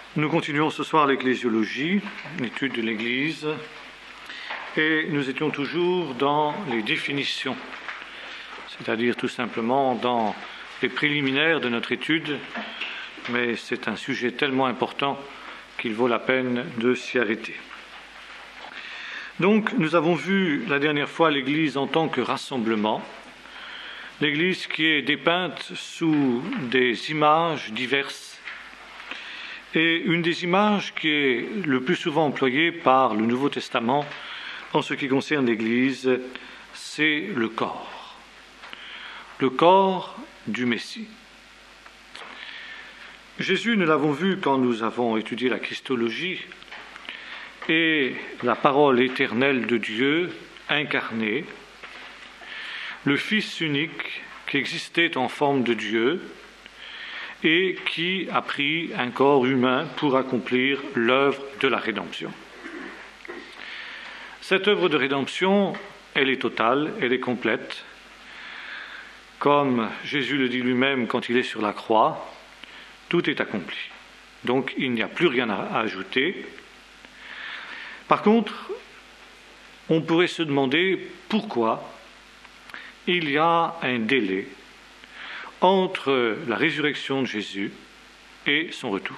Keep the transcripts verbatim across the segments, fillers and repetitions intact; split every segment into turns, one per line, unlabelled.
Nous continuons ce soir l'ecclésiologie, l'étude de l'Église, et nous étions toujours dans les définitions, c'est-à-dire tout simplement dans les préliminaires de notre étude, mais c'est un sujet tellement important qu'il vaut la peine de s'y arrêter. Donc, nous avons vu la dernière fois l'Église en tant que rassemblement, l'Église qui est dépeinte sous des images diverses, et une des images qui est le plus souvent employée par le Nouveau Testament en ce qui concerne l'Église, c'est le corps. Le corps du Messie. Jésus, nous l'avons vu quand nous avons étudié la Christologie, est la parole éternelle de Dieu incarnée, le Fils unique qui existait en forme de Dieu, et qui a pris un corps humain pour accomplir l'œuvre de la rédemption. Cette œuvre de rédemption, elle est totale, elle est complète. Comme Jésus le dit lui-même quand il est sur la croix, tout est accompli. Donc il n'y a plus rien à ajouter. Par contre, on pourrait se demander pourquoi il y a un délai entre la résurrection de Jésus et son retour.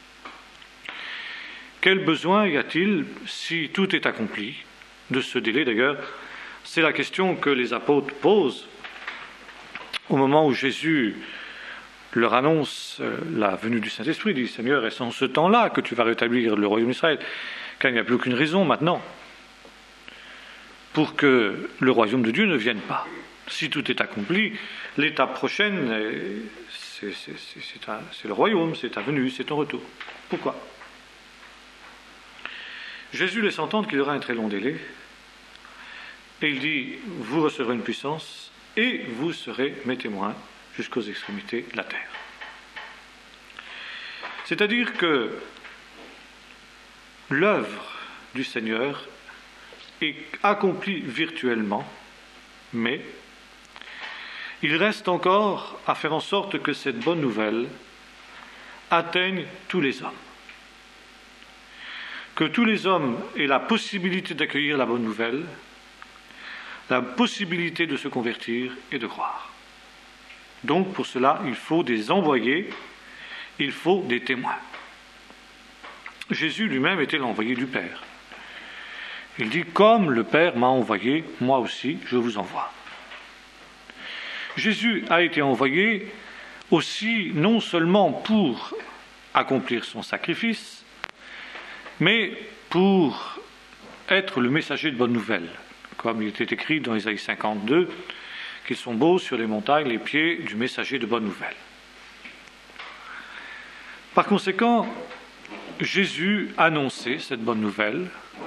Quel besoin y a-t-il, si tout est accompli, de ce délai? D'ailleurs, c'est la question que les apôtres posent au moment où Jésus leur annonce la venue du Saint-Esprit. Il dit, Seigneur, est-ce en ce temps-là que tu vas rétablir le royaume d'Israël? Car il n'y a plus aucune raison maintenant pour que le royaume de Dieu ne vienne pas. Si tout est accompli, l'étape prochaine, c'est, c'est, c'est, c'est, un, c'est le royaume, c'est ta venue, c'est ton retour. Pourquoi? Jésus laisse entendre qu'il y aura un très long délai, et il dit, vous recevrez une puissance, et vous serez mes témoins jusqu'aux extrémités de la terre. C'est-à-dire que l'œuvre du Seigneur est accomplie virtuellement, mais il reste encore à faire en sorte que cette bonne nouvelle atteigne tous les hommes. Que tous les hommes aient la possibilité d'accueillir la bonne nouvelle, la possibilité de se convertir et de croire. Donc pour cela, il faut des envoyés, il faut des témoins. Jésus lui-même était l'envoyé du Père. Il dit, comme le Père m'a envoyé, moi aussi je vous envoie. Jésus a été envoyé aussi non seulement pour accomplir son sacrifice, mais pour être le messager de bonne nouvelle, comme il était écrit dans Ésaïe cinquante-deux, qu'ils sont beaux sur les montagnes les pieds du messager de bonne nouvelle. Par conséquent, Jésus annonçait cette bonne nouvelle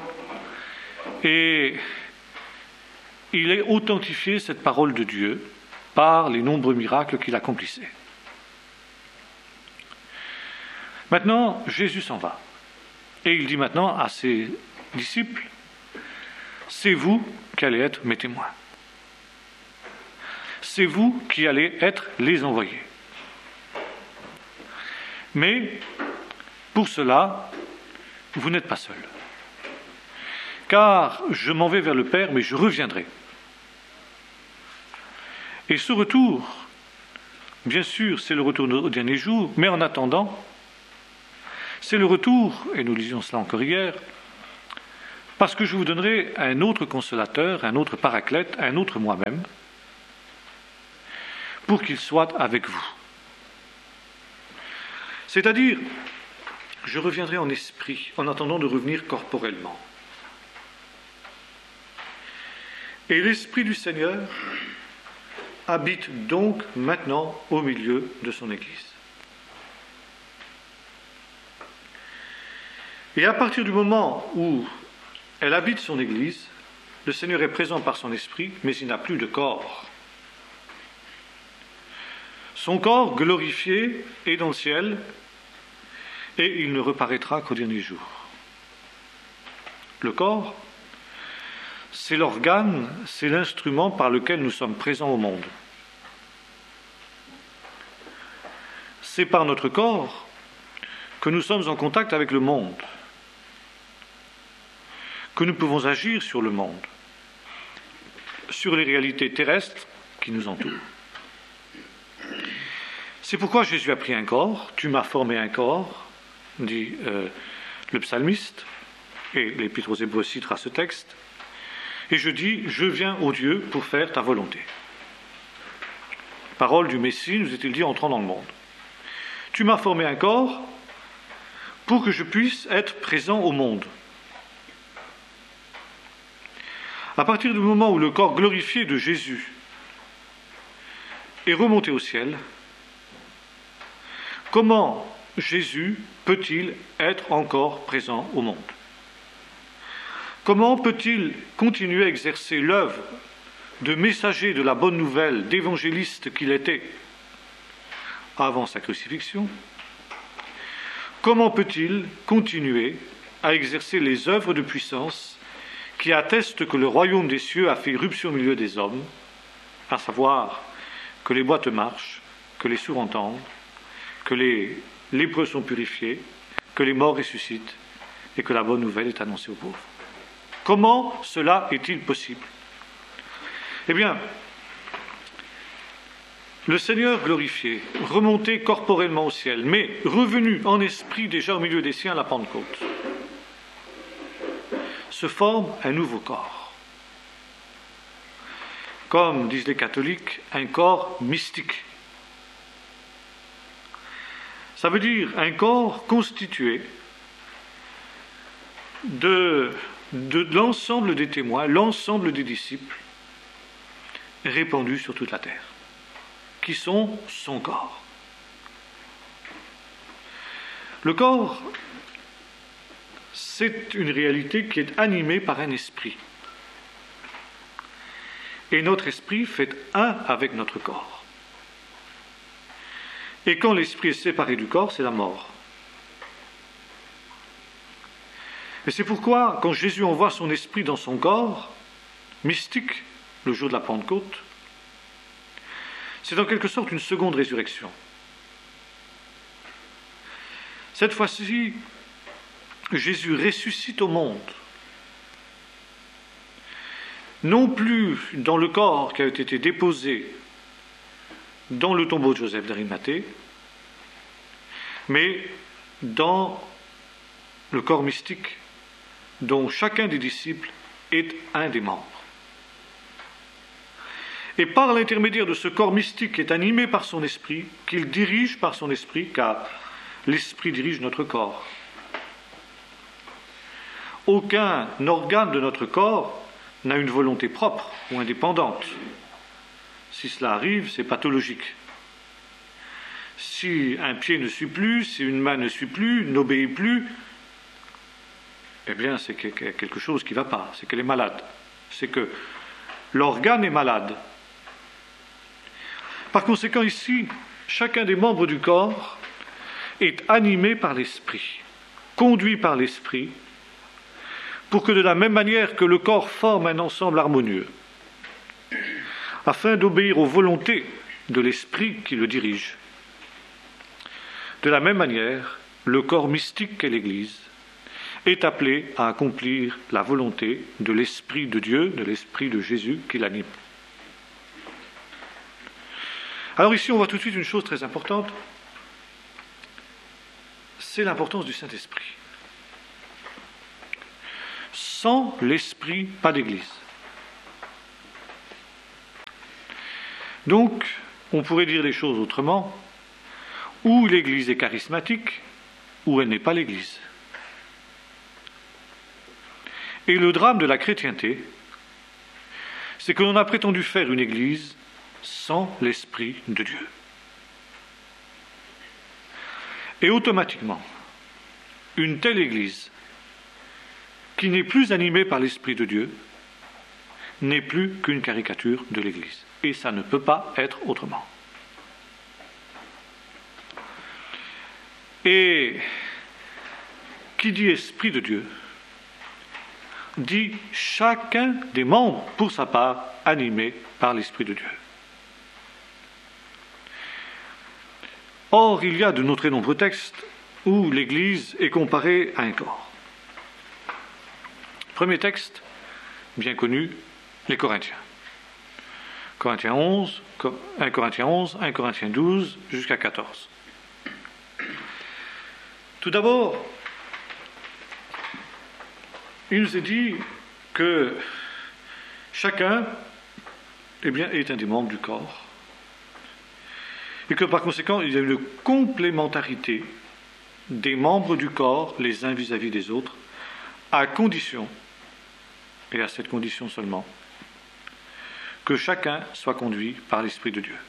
et il a authentifié cette parole de Dieu par les nombreux miracles qu'il accomplissait. Maintenant, Jésus s'en va. Et il dit maintenant à ses disciples, c'est vous qui allez être mes témoins. C'est vous qui allez être les envoyés. Mais, pour cela, vous n'êtes pas seuls. Car je m'en vais vers le Père, mais je reviendrai. Et ce retour, bien sûr, c'est le retour au dernier jour, mais en attendant, c'est le retour, et nous lisions cela encore hier, parce que je vous donnerai un autre consolateur, un autre paraclète, un autre moi-même, pour qu'il soit avec vous. C'est-à-dire, je reviendrai en esprit, en attendant de revenir corporellement. Et l'Esprit du Seigneur habite donc maintenant au milieu de son Église. Et à partir du moment où elle habite son Église, le Seigneur est présent par son Esprit, mais il n'a plus de corps. Son corps glorifié est dans le ciel, et il ne reparaîtra qu'au dernier jour. Le corps, c'est l'organe, c'est l'instrument par lequel nous sommes présents au monde. C'est par notre corps que nous sommes en contact avec le monde, que nous pouvons agir sur le monde, sur les réalités terrestres qui nous entourent. C'est pourquoi Jésus a pris un corps, tu m'as formé un corps, dit euh, le psalmiste, et l'Épître aux Hébreux citera ce texte, et je dis, je viens, ô Dieu, pour faire ta volonté. Parole du Messie, nous est-il dit, entrant dans le monde. Tu m'as formé un corps pour que je puisse être présent au monde. À partir du moment où le corps glorifié de Jésus est remonté au ciel, comment Jésus peut-il être encore présent au monde? Comment peut-il continuer à exercer l'œuvre de messager de la bonne nouvelle, d'évangéliste qu'il était avant sa crucifixion? Comment peut-il continuer à exercer les œuvres de puissance qui attestent que le royaume des cieux a fait irruption au milieu des hommes, à savoir que les boiteux marchent, que les sourds entendent, que les lépreux sont purifiés, que les morts ressuscitent et que la bonne nouvelle est annoncée aux pauvres? Comment cela est-il possible? Eh bien, le Seigneur glorifié, remonté corporellement au ciel, mais revenu en esprit déjà au milieu des siens à la Pentecôte, se forme un nouveau corps. Comme disent les catholiques, un corps mystique. Ça veut dire un corps constitué de, de l'ensemble des témoins, l'ensemble des disciples, répandus sur toute la terre, qui sont son corps. Le corps, c'est une réalité qui est animée par un esprit. Et notre esprit fait un avec notre corps. Et quand l'esprit est séparé du corps, c'est la mort. Et c'est pourquoi, quand Jésus envoie son esprit dans son corps, mystique, le jour de la Pentecôte, c'est en quelque sorte une seconde résurrection. Cette fois-ci, Jésus ressuscite au monde, non plus dans le corps qui a été déposé dans le tombeau de Joseph d'Arimathée, mais dans le corps mystique dont chacun des disciples est un des membres. Et par l'intermédiaire de ce corps mystique qui est animé par son esprit, qu'il dirige par son esprit, car l'esprit dirige notre corps. Aucun organe de notre corps n'a une volonté propre ou indépendante. Si cela arrive, c'est pathologique. Si un pied ne suit plus, si une main ne suit plus, n'obéit plus, eh bien c'est quelque chose qui ne va pas, c'est qu'elle est malade. C'est que l'organe est malade. Par conséquent, ici, chacun des membres du corps est animé par l'esprit, conduit par l'esprit, pour que de la même manière que le corps forme un ensemble harmonieux, afin d'obéir aux volontés de l'esprit qui le dirige. De la même manière, le corps mystique qu'est l'Église est appelé à accomplir la volonté de l'Esprit de Dieu, de l'Esprit de Jésus qui l'anime. Alors ici, on voit tout de suite une chose très importante, c'est l'importance du Saint-Esprit. Sans l'Esprit, pas d'Église. Donc, on pourrait dire les choses autrement, ou l'Église est charismatique, ou elle n'est pas l'Église. Et le drame de la chrétienté, c'est que l'on a prétendu faire une Église sans l'Esprit de Dieu. Et automatiquement, une telle Église, qui n'est plus animée par l'Esprit de Dieu, n'est plus qu'une caricature de l'Église. Et ça ne peut pas être autrement. Et qui dit Esprit de Dieu, dit chacun des membres, pour sa part, animé par l'Esprit de Dieu. Or, il y a de nos très nombreux textes où l'Église est comparée à un corps. Premier texte, bien connu, les Corinthiens. Corinthiens onze, un Corinthiens onze, un Corinthiens douze, jusqu'à quatorze. Tout d'abord, il nous est dit que chacun eh bien, est un des membres du corps et que par conséquent, il y a une complémentarité des membres du corps, les uns vis-à-vis des autres, à condition, et à cette condition seulement, que chacun soit conduit par l'Esprit de Dieu.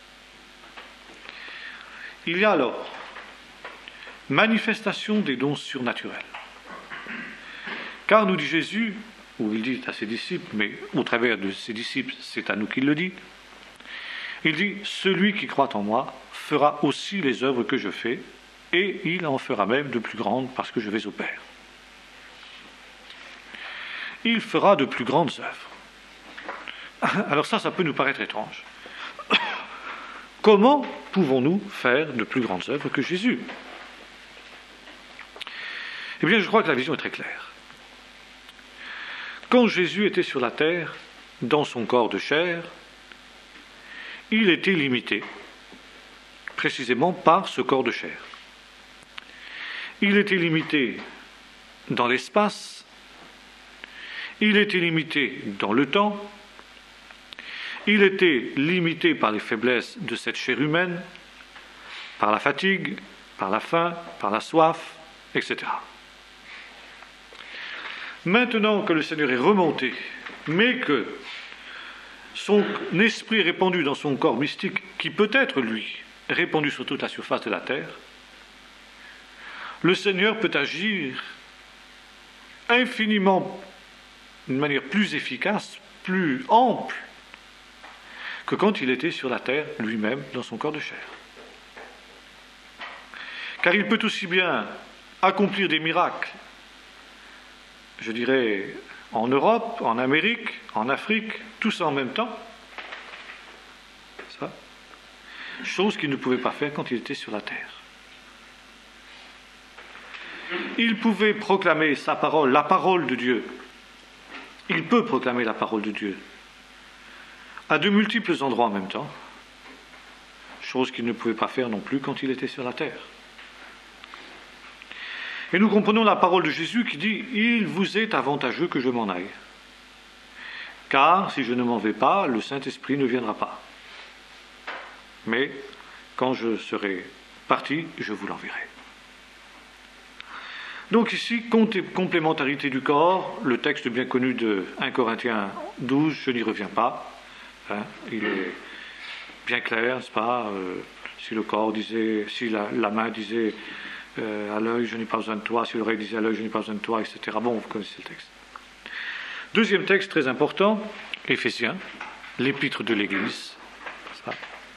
Il y a alors manifestation des dons surnaturels. Car nous dit Jésus, ou il dit à ses disciples, mais au travers de ses disciples, c'est à nous qu'il le dit, il dit « Celui qui croit en moi fera aussi les œuvres que je fais, et il en fera même de plus grandes parce que je vais au Père. » Il fera de plus grandes œuvres. Alors ça, ça peut nous paraître étrange. Comment pouvons-nous faire de plus grandes œuvres que Jésus ? Eh bien, je crois que la vision est très claire. Quand Jésus était sur la terre, dans son corps de chair, il était limité, précisément par ce corps de chair. Il était limité dans l'espace, il était limité dans le temps, il était limité par les faiblesses de cette chair humaine, par la fatigue, par la faim, par la soif, et cetera. Maintenant que le Seigneur est remonté, mais que son esprit est répandu dans son corps mystique, qui peut être, lui, répandu sur toute la surface de la terre, le Seigneur peut agir infiniment, d'une manière plus efficace, plus ample, que quand il était sur la terre lui-même, dans son corps de chair. Car il peut aussi bien accomplir des miracles, je dirais, en Europe, en Amérique, en Afrique, tout ça en même temps. Ça. Chose qu'il ne pouvait pas faire quand il était sur la terre. Il pouvait proclamer sa parole, la parole de Dieu. Il peut proclamer la parole de Dieu à de multiples endroits en même temps, chose qu'il ne pouvait pas faire non plus quand il était sur la terre. Et nous comprenons la parole de Jésus qui dit « Il vous est avantageux que je m'en aille, car si je ne m'en vais pas, le Saint-Esprit ne viendra pas. Mais quand je serai parti, je vous l'enverrai. » Donc ici, complémentarité du corps, le texte bien connu de un Corinthiens douze, je n'y reviens pas, hein, il est bien clair, n'est-ce pas, euh, si le corps disait, si la, la main disait euh, à l'œil, je n'ai pas besoin de toi, si l'oreille disait à l'œil, je n'ai pas besoin de toi, et cetera. Bon, vous connaissez le texte. Deuxième texte très important, Éphésiens, l'épître de l'Église. Ça.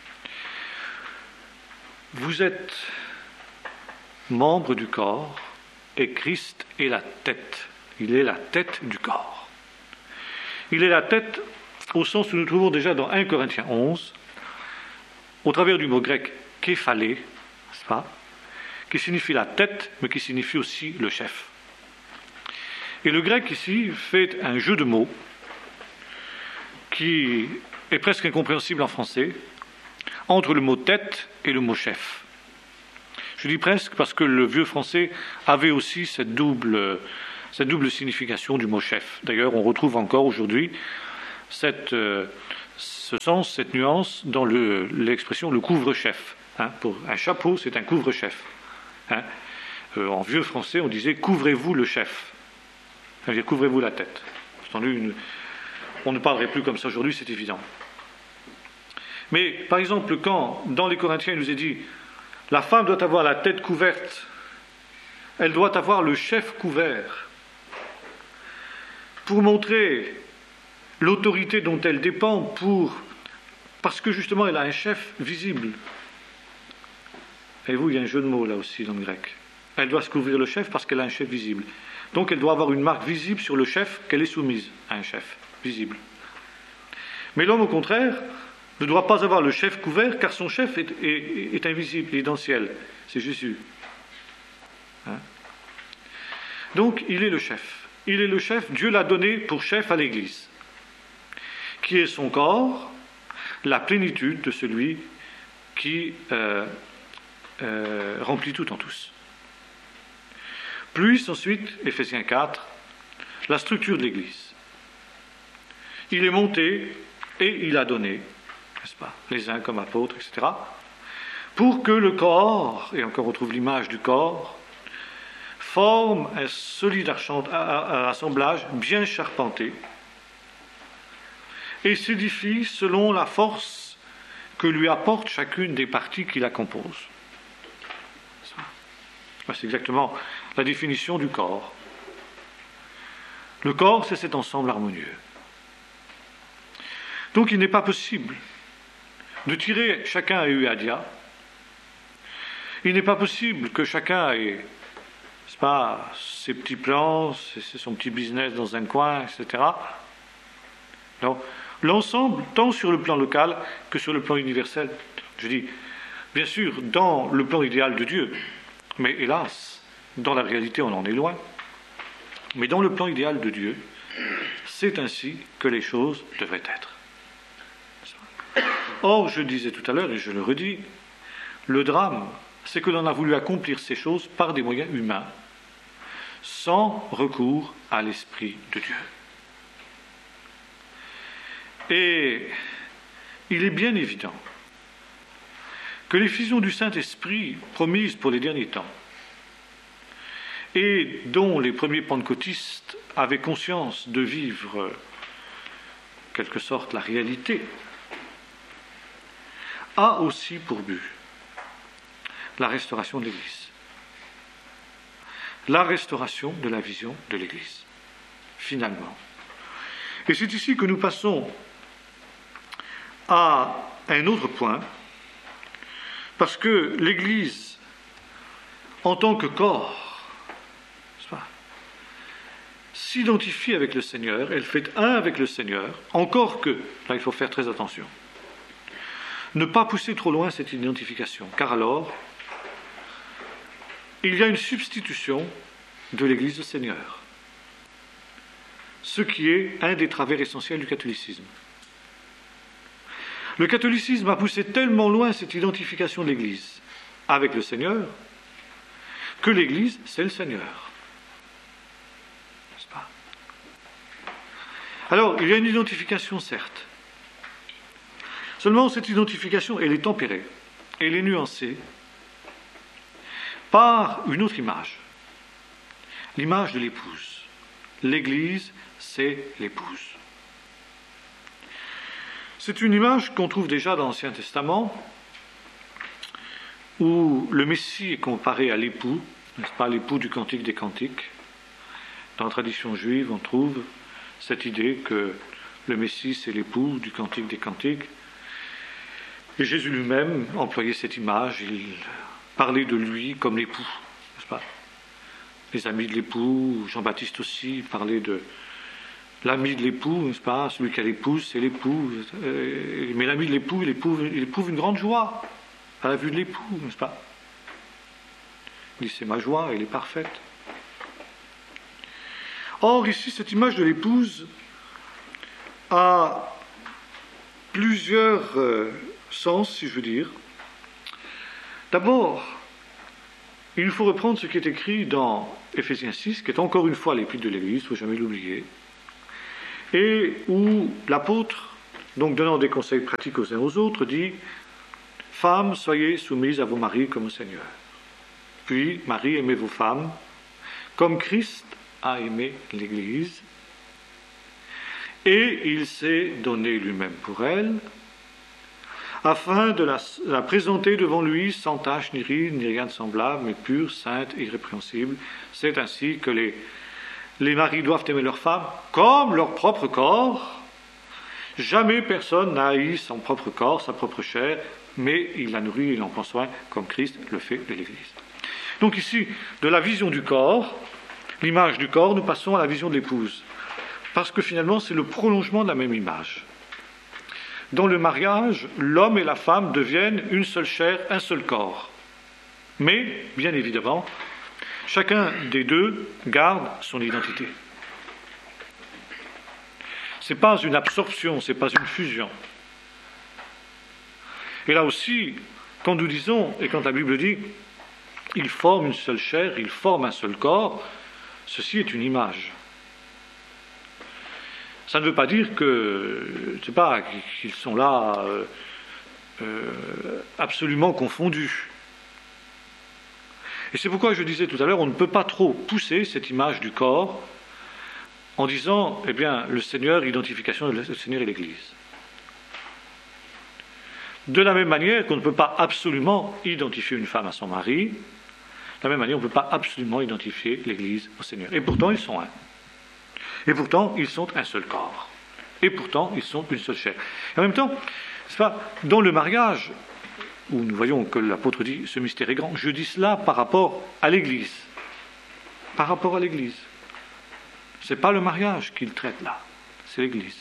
Vous êtes membre du corps, et Christ est la tête. Il est la tête du corps. Il est la tête au sens où nous trouvons déjà dans un Corinthiens onze, au travers du mot grec « képhalé », n'est-ce pas, qui signifie la tête, mais qui signifie aussi le chef. Et le grec ici fait un jeu de mots qui est presque incompréhensible en français, entre le mot tête et le mot chef. Je dis presque parce que le vieux français avait aussi cette double, cette double signification du mot chef. D'ailleurs, on retrouve encore aujourd'hui cette, euh, ce sens, cette nuance dans le, l'expression le couvre-chef. Hein, pour un chapeau, c'est un couvre-chef. Hein. Euh, en vieux français, on disait « couvrez-vous le chef ». C'est-à-dire « couvrez-vous la tête ». Entendu, une... on ne parlerait plus comme ça aujourd'hui, c'est évident. Mais, par exemple, quand, dans les Corinthiens, il nous est dit « la femme doit avoir la tête couverte, elle doit avoir le chef couvert », pour montrer l'autorité dont elle dépend, pour... parce que justement elle a un chef visible. Et vous, il y a un jeu de mots là aussi dans le grec. Elle doit se couvrir le chef parce qu'elle a un chef visible. Donc elle doit avoir une marque visible sur le chef qu'elle est soumise à un chef visible. Mais l'homme, au contraire, ne doit pas avoir le chef couvert car son chef est, est, est invisible, il est dans le ciel. C'est Jésus. Hein? Donc, il est le chef. Il est le chef, Dieu l'a donné pour chef à l'Église, qui est son corps, la plénitude de celui qui euh, euh, remplit tout en tous. Plus ensuite, Éphésiens quatre, la structure de l'Église. Il est monté et il a donné, n'est-ce pas, les uns comme apôtres, et cetera, pour que le corps, et encore on trouve l'image du corps, forme un solide assemblage bien charpenté et s'édifie selon la force que lui apporte chacune des parties qui la composent. C'est exactement la définition du corps. Le corps, c'est cet ensemble harmonieux. Donc il n'est pas possible de tirer chacun à Euadia. Il n'est pas possible que chacun ait, n'est-ce pas, ses petits plans, c'est son petit business dans un coin, et cetera. Non. L'ensemble, tant sur le plan local que sur le plan universel. Je dis, bien sûr, dans le plan idéal de Dieu, mais hélas, dans la réalité, on en est loin. Mais dans le plan idéal de Dieu, c'est ainsi que les choses devraient être. Or, je disais tout à l'heure, et je le redis, le drame, c'est que l'on a voulu accomplir ces choses par des moyens humains, sans recours à l'Esprit de Dieu. Et il est bien évident que l'effusion du Saint-Esprit promise pour les derniers temps, et dont les premiers pentecôtistes avaient conscience de vivre, en quelque sorte, la réalité, a aussi pour but la restauration de l'Église. La restauration de la vision de l'Église, finalement. Et c'est ici que nous passons à un autre point, parce que l'Église, en tant que corps, s'identifie avec le Seigneur, elle fait un avec le Seigneur, encore que, là il faut faire très attention, ne pas pousser trop loin cette identification, car alors, il y a une substitution de l'Église au Seigneur, ce qui est un des travers essentiels du catholicisme. Le catholicisme a poussé tellement loin cette identification de l'Église avec le Seigneur, que l'Église, c'est le Seigneur. N'est-ce pas ? Alors, il y a une identification, certes. Seulement, cette identification, elle est tempérée, elle est nuancée par une autre image, l'image de l'épouse. L'Église, c'est l'épouse. C'est une image qu'on trouve déjà dans l'Ancien Testament, où le Messie est comparé à l'époux, n'est-ce pas, l'époux du Cantique des Cantiques. Dans la tradition juive, on trouve cette idée que le Messie, c'est l'époux du Cantique des Cantiques. Et Jésus lui-même employait cette image, il parlait de lui comme l'époux, n'est-ce pas ? Les amis de l'époux, Jean-Baptiste aussi parlait de l'ami de l'époux, n'est-ce pas ? Celui qui a l'épouse, c'est l'époux. Mais l'ami de l'époux, il éprouve, il éprouve une grande joie à la vue de l'époux, n'est-ce pas ? Il dit, c'est ma joie, elle est parfaite. Or, ici, cette image de l'épouse a plusieurs euh, sens, si je veux dire. D'abord, il nous faut reprendre ce qui est écrit dans Éphésiens six, qui est encore une fois l'épître de l'Église, il ne faut jamais l'oublier, et où l'apôtre, donc donnant des conseils pratiques aux uns aux autres, dit « Femmes, soyez soumises à vos maris comme au Seigneur. Puis, Marie, aimez vos femmes, comme Christ a aimé l'Église, et il s'est donné lui-même pour elle, afin de la, la présenter devant lui sans tache, ni ride, ni rien de semblable, mais pure, sainte et irrépréhensible. C'est ainsi que les, les maris doivent aimer leurs femmes comme leur propre corps. Jamais personne n'a haï son propre corps, sa propre chair, mais il la nourrit et il en prend soin, comme Christ le fait de l'Église. Donc ici, de la vision du corps, l'image du corps, nous passons à la vision de l'épouse. Parce que finalement, c'est le prolongement de la même image. Dans le mariage, l'homme et la femme deviennent une seule chair, un seul corps. Mais, bien évidemment, chacun des deux garde son identité. Ce n'est pas une absorption, ce n'est pas une fusion. Et là aussi, quand nous disons, et quand la Bible dit, ils forment une seule chair, ils forment un seul corps, ceci est une image. Ça ne veut pas dire que, je sais pas, qu'ils sont là euh, euh, absolument confondus. Et c'est pourquoi je disais tout à l'heure, on ne peut pas trop pousser cette image du corps en disant, eh bien, le Seigneur, identification, le Seigneur et l'Église. De la même manière qu'on ne peut pas absolument identifier une femme à son mari, de la même manière on ne peut pas absolument identifier l'Église au Seigneur. Et pourtant ils sont un. Et pourtant ils sont un seul corps. Et pourtant ils sont une seule chair. Et en même temps, c'est pas dans le mariage, où nous voyons que l'apôtre dit ce mystère est grand, je dis cela par rapport à l'Église. Par rapport à l'Église. Ce n'est pas le mariage qu'il traite là, c'est l'Église.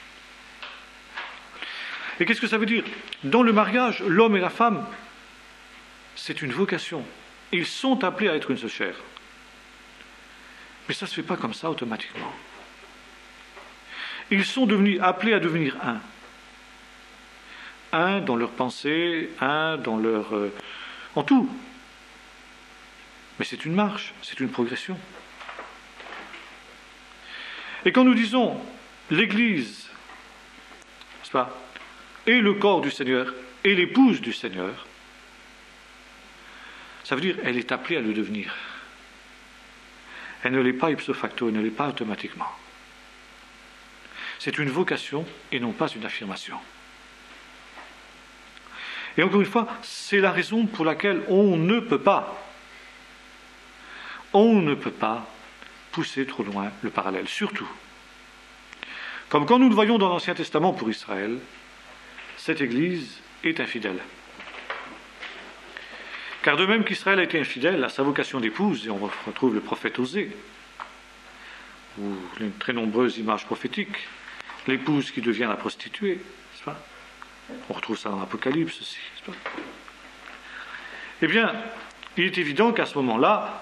Et qu'est-ce que ça veut dire? Dans le mariage, l'homme et la femme, c'est une vocation. Ils sont appelés à être une seule chair. Mais ça ne se fait pas comme ça automatiquement. Ils sont devenus, appelés à devenir un. Un dans leur pensée, un dans leur... Euh, en tout. Mais c'est une marche, c'est une progression. Et quand nous disons l'Église, n'est-ce pas, et le corps du Seigneur, et l'épouse du Seigneur, ça veut dire qu'elle est appelée à le devenir. Elle ne l'est pas ipso facto, elle ne l'est pas automatiquement. C'est une vocation et non pas une affirmation. Et encore une fois, c'est la raison pour laquelle on ne peut pas, on ne peut pas pousser trop loin le parallèle, surtout. Comme quand nous le voyons dans l'Ancien Testament pour Israël, cette Église est infidèle. Car de même qu'Israël a été infidèle à sa vocation d'épouse, et on retrouve le prophète Osée, ou les très nombreuses images prophétiques, l'épouse qui devient la prostituée, n'est-ce pas? On retrouve ça dans l'Apocalypse aussi, n'est-ce pas? Eh bien, il est évident qu'à ce moment-là,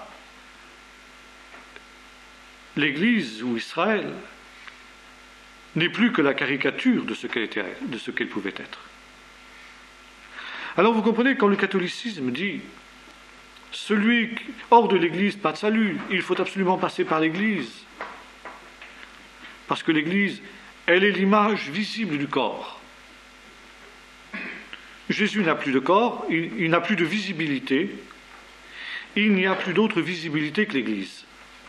l'Église ou Israël n'est plus que la caricature de ce qu'elle était, de ce qu'elle pouvait être. Alors vous comprenez, quand le catholicisme dit celui hors de l'Église, pas de salut, il faut absolument passer par l'Église, parce que l'Église, elle est l'image visible du corps. Jésus n'a plus de corps, il, il n'a plus de visibilité, il n'y a plus d'autre visibilité que l'Église.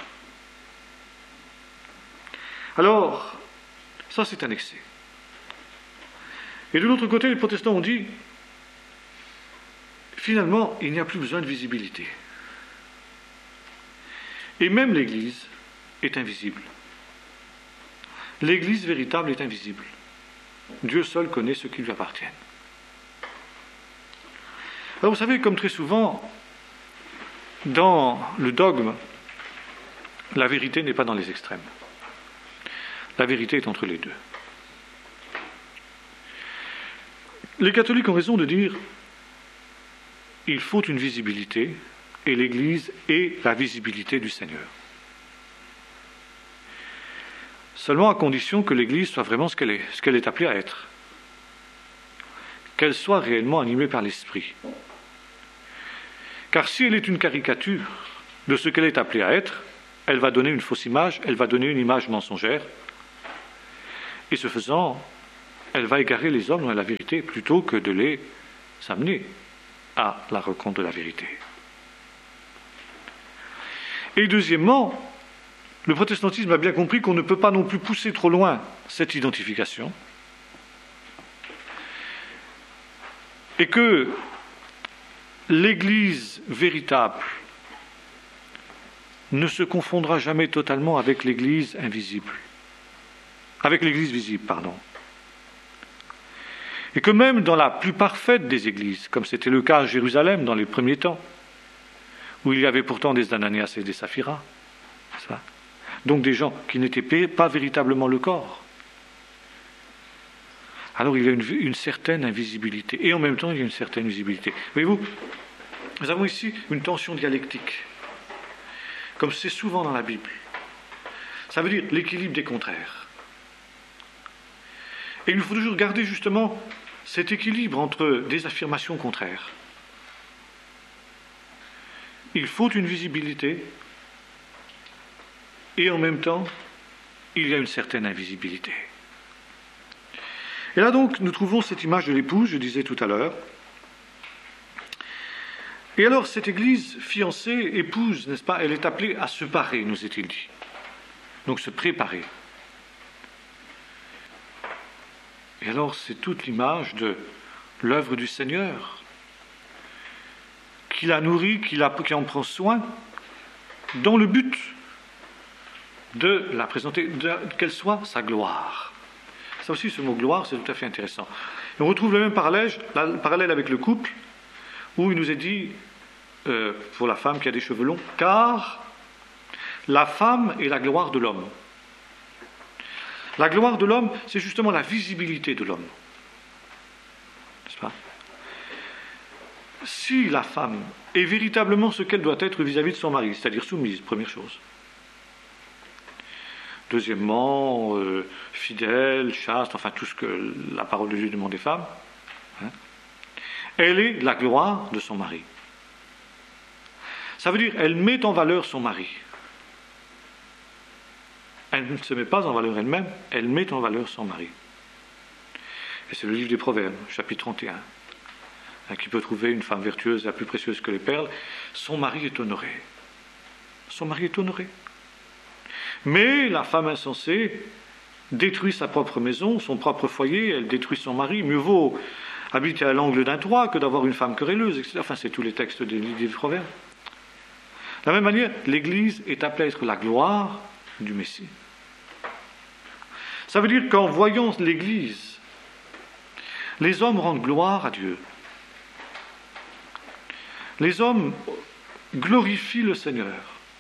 Alors, ça c'est un excès. Et de l'autre côté, les protestants ont dit, finalement, il n'y a plus besoin de visibilité. Et même l'Église est invisible. L'Église véritable est invisible. Dieu seul connaît ce qui lui appartient. Alors vous savez, comme très souvent, dans le dogme, la vérité n'est pas dans les extrêmes. La vérité est entre les deux. Les catholiques ont raison de dire il faut une visibilité, et l'Église est la visibilité du Seigneur. Seulement à condition que l'Église soit vraiment ce qu'elle est, ce qu'elle est appelée à être. Qu'elle soit réellement animée par l'Esprit. Car si elle est une caricature de ce qu'elle est appelée à être, elle va donner une fausse image, elle va donner une image mensongère, et ce faisant, elle va égarer les hommes dans la vérité plutôt que de les amener à la rencontre de la vérité. Et deuxièmement, le protestantisme a bien compris qu'on ne peut pas non plus pousser trop loin cette identification, et que l'Église véritable ne se confondra jamais totalement avec l'Église invisible, avec l'Église visible, pardon. Et que même dans la plus parfaite des églises, comme c'était le cas à Jérusalem dans les premiers temps, où il y avait pourtant des Ananias et des Sapphira, ça, donc des gens qui n'étaient pas véritablement le corps, alors il y a une, une certaine invisibilité, et en même temps il y a une certaine visibilité. Voyez-vous, nous avons ici une tension dialectique comme c'est souvent dans la Bible. Ça veut dire l'équilibre des contraires. Et il nous faut toujours garder justement cet équilibre entre des affirmations contraires. Il faut une visibilité, et en même temps, il y a une certaine invisibilité. Et là donc, nous trouvons cette image de l'épouse, je disais tout à l'heure. Et alors, cette église fiancée, épouse, n'est-ce pas, elle est appelée à se parer, nous est-il dit. Donc se préparer. Et alors, c'est toute l'image de l'œuvre du Seigneur, qui la nourrit, qui, la, qui en prend soin, dans le but de la présenter, de, qu'elle soit sa gloire. Ça aussi, ce mot gloire, c'est tout à fait intéressant. Et on retrouve le même parallèle, le parallèle avec le couple, où il nous est dit, euh, pour la femme qui a des cheveux longs, car la femme est la gloire de l'homme. La gloire de l'homme, c'est justement la visibilité de l'homme. N'est-ce pas ? Si la femme est véritablement ce qu'elle doit être vis-à-vis de son mari, c'est-à-dire soumise, première chose. Deuxièmement, euh, fidèle, chaste, enfin tout ce que la parole de Dieu demande des femmes. Hein, elle est la gloire de son mari. Ça veut dire, elle met en valeur son mari. Elle ne se met pas en valeur elle-même, elle met en valeur son mari. Et c'est le livre des Proverbes, chapitre trente et un, hein, qui peut trouver une femme vertueuse la plus précieuse que les perles. Son mari est honoré. Son mari est honoré. Mais la femme insensée détruit sa propre maison, son propre foyer, elle détruit son mari. Mieux vaut habiter à l'angle d'un toit que d'avoir une femme querelleuse, et cetera. Enfin, c'est tous les textes des livres des Proverbes. De la même manière, l'Église est appelée à être la gloire du Messie. Ça veut dire qu'en voyant l'Église, les hommes rendent gloire à Dieu. Les hommes glorifient le Seigneur.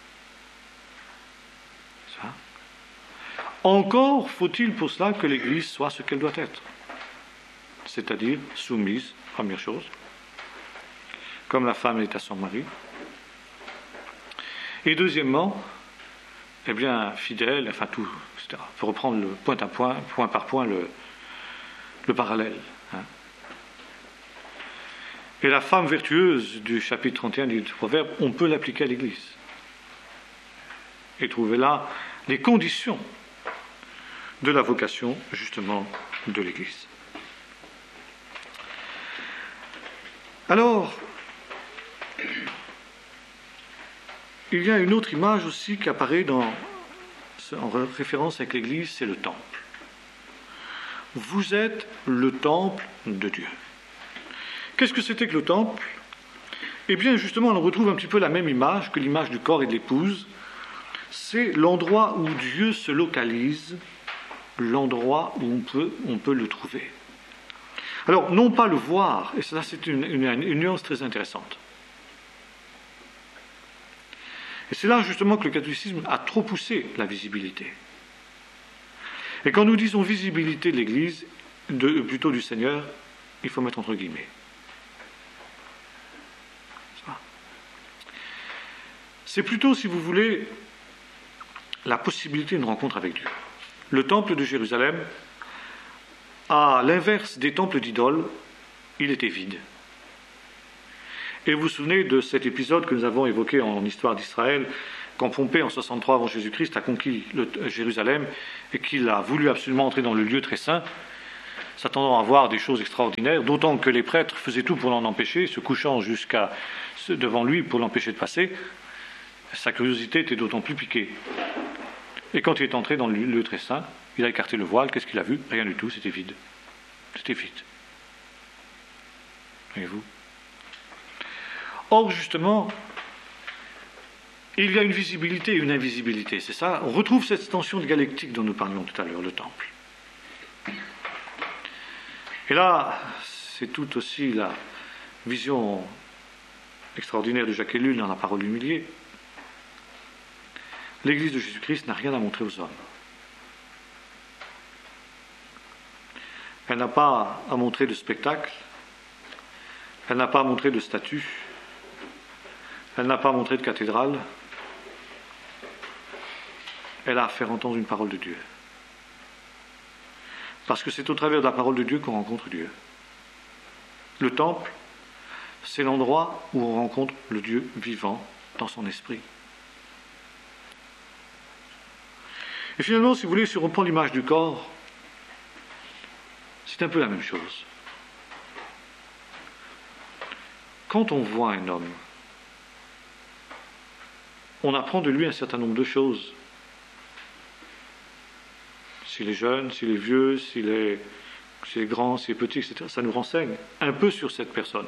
Ça. Encore faut-il pour cela que l'Église soit ce qu'elle doit être, c'est-à-dire soumise, première chose, comme la femme est à son mari. Et deuxièmement, eh bien, fidèle, enfin tout, et cetera. Il faut reprendre le point à point, point par point, le, le parallèle. Hein. Et la femme vertueuse du chapitre trente et un du Proverbe, on peut l'appliquer à l'Église. Et trouver là les conditions de la vocation, justement, de l'Église. Alors, il y a une autre image aussi qui apparaît dans, en référence avec l'Église, c'est le temple. Vous êtes le temple de Dieu. Qu'est-ce que c'était que le temple ? Eh bien, justement, on retrouve un petit peu la même image que l'image du corps et de l'épouse. C'est l'endroit où Dieu se localise, l'endroit où on peut, on peut le trouver. Alors, non pas le voir, et ça c'est une, une, une nuance très intéressante. Et c'est là justement que le catholicisme a trop poussé la visibilité. Et quand nous disons visibilité de l'Église, de, plutôt du Seigneur, il faut mettre entre guillemets. C'est plutôt, si vous voulez, la possibilité d'une rencontre avec Dieu. Le temple de Jérusalem, à l'inverse des temples d'idoles, il était vide. Et vous vous souvenez de cet épisode que nous avons évoqué en histoire d'Israël, quand Pompée, en soixante-trois avant Jésus-Christ, a conquis le, Jérusalem et qu'il a voulu absolument entrer dans le lieu très saint, s'attendant à voir des choses extraordinaires, d'autant que les prêtres faisaient tout pour l'en empêcher, se couchant jusqu'à devant lui pour l'empêcher de passer. Sa curiosité était d'autant plus piquée. Et quand il est entré dans le lieu très saint, il a écarté le voile, qu'est-ce qu'il a vu ? Rien du tout, c'était vide. C'était vide. Voyez-vous ? Or, justement, il y a une visibilité et une invisibilité, c'est ça ? On retrouve cette tension dialectique dont nous parlions tout à l'heure, le temple. Et là, c'est tout aussi la vision extraordinaire de Jacques Ellul dans la parole humiliée. L'Église de Jésus-Christ n'a rien à montrer aux hommes. Elle n'a pas à montrer de spectacle, elle n'a pas à montrer de statue, elle n'a pas à montrer de cathédrale, elle a à faire entendre une parole de Dieu. Parce que c'est au travers de la parole de Dieu qu'on rencontre Dieu. Le temple, c'est l'endroit où on rencontre le Dieu vivant dans son esprit. Et finalement, si vous voulez, si on reprend l'image du corps, c'est un peu la même chose. Quand on voit un homme, on apprend de lui un certain nombre de choses. S'il est jeune, s'il est vieux, s'il est, s'il est grand, s'il est petit, et cetera, ça nous renseigne un peu sur cette personne.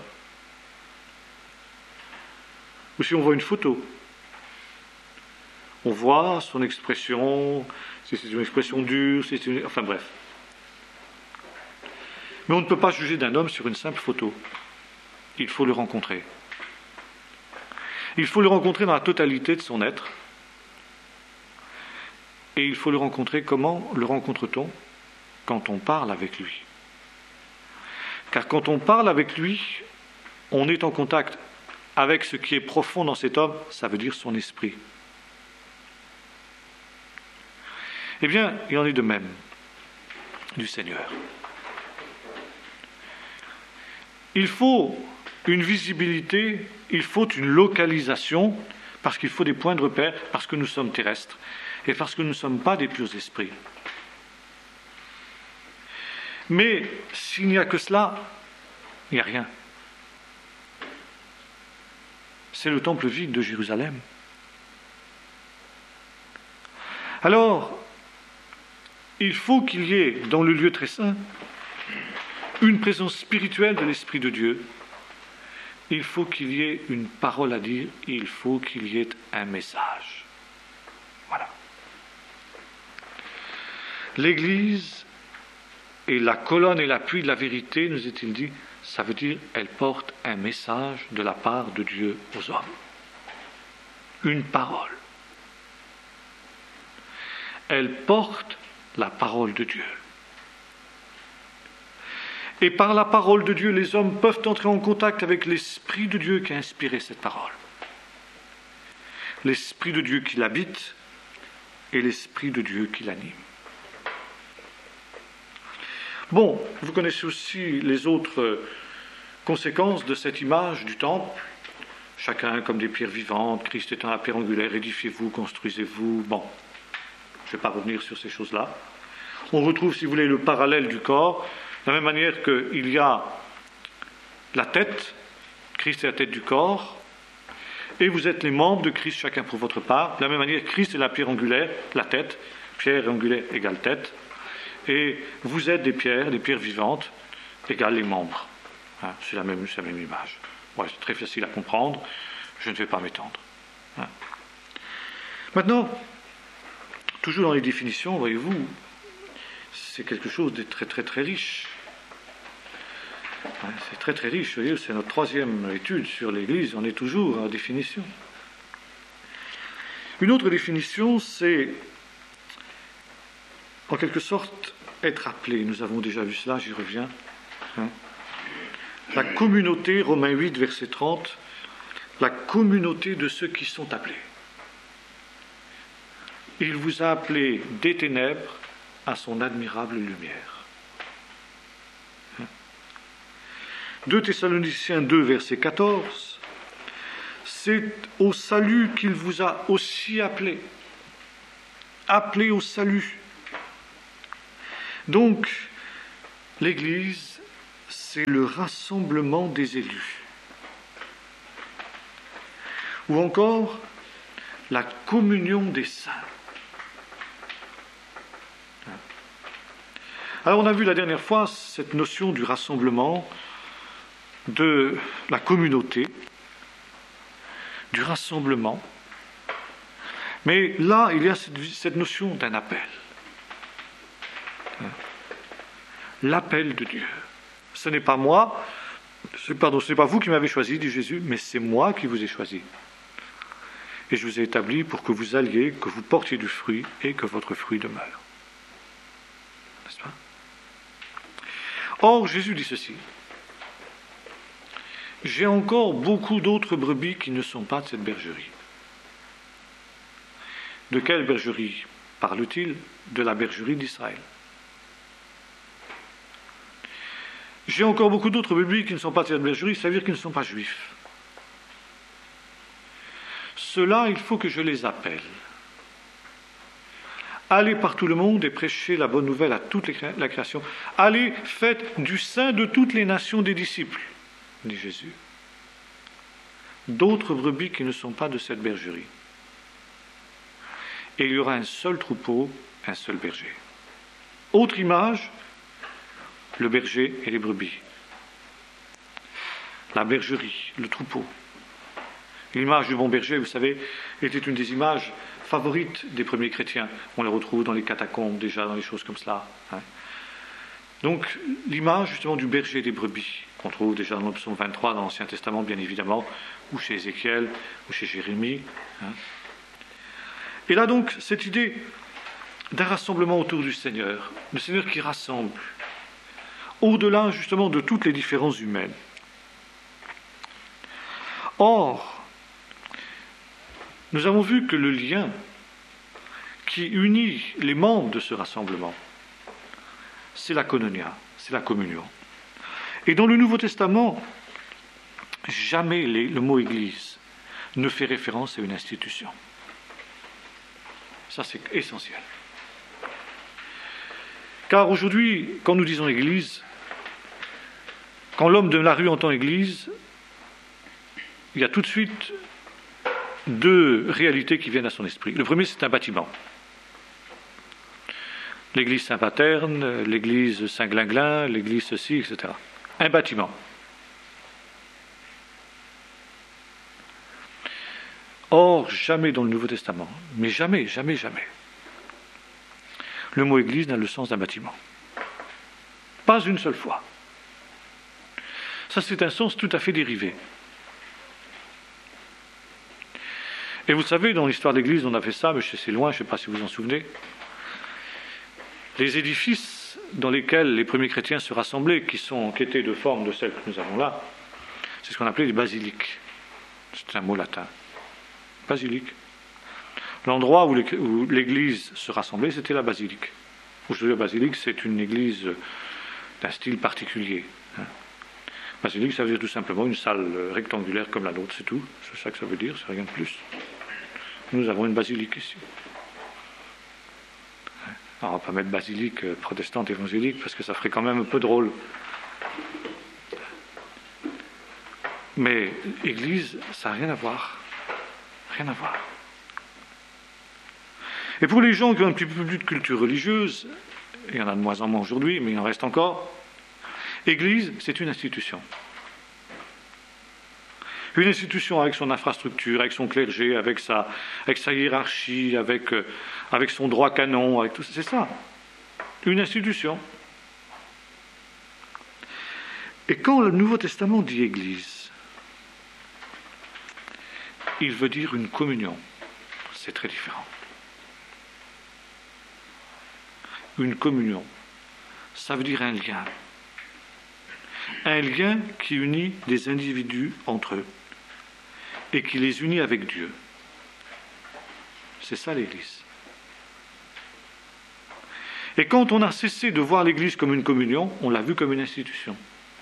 Ou si on voit une photo, on voit son expression, si c'est une expression dure, si c'est une... enfin bref. Mais on ne peut pas juger d'un homme sur une simple photo. Il faut le rencontrer. Il faut le rencontrer dans la totalité de son être. Et il faut le rencontrer. Comment le rencontre-t-on? Quand on parle avec lui. Car quand on parle avec lui, on est en contact avec ce qui est profond dans cet homme, ça veut dire son esprit. Eh bien, il en est de même du Seigneur. Il faut une visibilité, il faut une localisation, parce qu'il faut des points de repère, parce que nous sommes terrestres, et parce que nous ne sommes pas des purs esprits. Mais s'il n'y a que cela, il n'y a rien. C'est le temple vide de Jérusalem. Alors, il faut qu'il y ait dans le lieu très saint une présence spirituelle de l'Esprit de Dieu. Il faut qu'il y ait une parole à dire, il faut qu'il y ait un message. Voilà. L'Église est la colonne et l'appui de la vérité, nous est-il dit, ça veut dire elle porte un message de la part de Dieu aux hommes. Une parole. Elle porte la parole de Dieu. Et par la parole de Dieu, les hommes peuvent entrer en contact avec l'Esprit de Dieu qui a inspiré cette parole. L'Esprit de Dieu qui l'habite et l'Esprit de Dieu qui l'anime. Bon, vous connaissez aussi les autres conséquences de cette image du temple. Chacun comme des pierres vivantes, Christ étant la pierre angulaire, édifiez-vous, construisez-vous. Bon, je ne vais pas revenir sur ces choses-là. On retrouve, si vous voulez, le parallèle du corps. De la même manière qu'il y a la tête, Christ est la tête du corps, et vous êtes les membres de Christ, chacun pour votre part. De la même manière, Christ est la pierre angulaire, la tête, pierre angulaire égale tête, et vous êtes des pierres, des pierres vivantes, égale les membres. Hein, c'est la même, c'est la même image. Ouais, c'est très facile à comprendre, je ne vais pas m'étendre. Hein. Maintenant, toujours dans les définitions, voyez-vous, c'est quelque chose de très très très riche. C'est très très riche, vous voyez, c'est notre troisième étude sur l'Église, on est toujours en définition. Une autre définition, c'est en quelque sorte être appelé. Nous avons déjà vu cela, j'y reviens. Hein. La communauté, Romains huit, verset trente, la communauté de ceux qui sont appelés. Il vous a appelé des ténèbres à son admirable lumière. deux Thessaloniciens deux, verset quatorze, c'est au salut qu'il vous a aussi appelé. Appelé au salut. Donc, l'Église, c'est le rassemblement des élus. Ou encore, la communion des saints. Alors on a vu la dernière fois cette notion du rassemblement, de la communauté, du rassemblement. Mais là, il y a cette, cette notion d'un appel. L'appel de Dieu. Ce n'est pas moi, c'est, pardon, ce n'est pas vous qui m'avez choisi, dit Jésus, mais c'est moi qui vous ai choisi. Et je vous ai établi pour que vous alliez, que vous portiez du fruit et que votre fruit demeure. N'est-ce pas ? Or, Jésus dit ceci. J'ai encore beaucoup d'autres brebis qui ne sont pas de cette bergerie. De quelle bergerie ? parle-t-il de la bergerie d'Israël. J'ai encore beaucoup d'autres brebis qui ne sont pas de cette bergerie, ça veut dire qu'ils ne sont pas juifs. Ceux-là, il faut que je les appelle. Allez par tout le monde et prêchez la bonne nouvelle à toute la création. Allez, faites du sein de toutes les nations des disciples, dit Jésus. D'autres brebis qui ne sont pas de cette bergerie. Et il y aura un seul troupeau, un seul berger. Autre image, le berger et les brebis. La bergerie, le troupeau. L'image du bon berger, vous savez, était une des images favorites des premiers chrétiens. On les retrouve dans les catacombes, déjà, dans les choses comme cela. Hein. Donc, l'image, justement, du berger et des brebis, qu'on trouve déjà dans le psaume vingt-trois, dans l'Ancien Testament, bien évidemment, ou chez Ézéchiel, ou chez Jérémie. Hein. Et là, donc, cette idée d'un rassemblement autour du Seigneur, le Seigneur qui rassemble, au-delà, justement, de toutes les différences humaines. Or, nous avons vu que le lien qui unit les membres de ce rassemblement, c'est la koinonia, c'est la communion. Et dans le Nouveau Testament, jamais les, le mot Église ne fait référence à une institution. Ça, c'est essentiel. Car aujourd'hui, quand nous disons Église, quand l'homme de la rue entend Église, il y a tout de suite deux réalités qui viennent à son esprit. Le premier, c'est un bâtiment. L'église Saint-Paterne, l'église Saint-Glinglin, l'église ceci, et cetera. Un bâtiment. Or, jamais dans le Nouveau Testament, mais jamais, jamais, jamais, le mot église n'a le sens d'un bâtiment. Pas une seule fois. Ça, c'est un sens tout à fait dérivé. Et vous savez, dans l'histoire de l'Église, on a fait ça, mais c'est loin, je ne sais pas si vous vous en souvenez. Les édifices dans lesquels les premiers chrétiens se rassemblaient, qui, sont, qui étaient de forme de celle que nous avons là, c'est ce qu'on appelait les basiliques. C'est un mot latin. Basilique. L'endroit où, les, où l'Église se rassemblait, c'était la basilique. Aujourd'hui, la basilique, c'est une église d'un style particulier. Hein. Basilique, ça veut dire tout simplement une salle rectangulaire comme la nôtre, c'est tout. C'est ça que ça veut dire, c'est rien de plus. Nous avons une basilique ici. Alors, on ne va pas mettre basilique protestante évangélique parce que ça ferait quand même un peu drôle. Mais église, ça n'a rien à voir. Rien à voir. Et pour les gens qui ont un petit peu plus de culture religieuse, il y en a de moins en moins aujourd'hui, mais il en reste encore, Église, c'est une institution. Une institution avec son infrastructure, avec son clergé, avec sa, avec sa hiérarchie, avec, euh, avec son droit canon, avec tout ça. C'est ça. Une institution. Et quand le Nouveau Testament dit Église, il veut dire une communion. C'est très différent. Une communion, ça veut dire un lien. Un lien qui unit des individus entre eux et qui les unit avec Dieu. C'est ça l'Église. Et quand on a cessé de voir l'Église comme une communion, on l'a vue comme une institution.